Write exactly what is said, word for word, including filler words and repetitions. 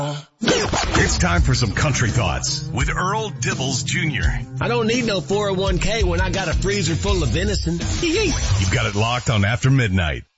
It's time for some country thoughts with Earl Dibbles Junior I don't need no four oh one k when I got a freezer full of venison. You've got it locked on After Midnight.